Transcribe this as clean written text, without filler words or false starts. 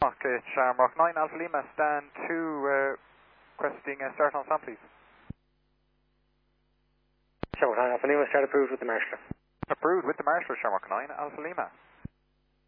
Okay, Shamrock 9 Alpha Lima, stand 2, requesting start on sound, please. Shamrock 9 Alpha Lima, start approved with the Marshal. Approved with the Marshal, Shamrock 9 Alpha Lima.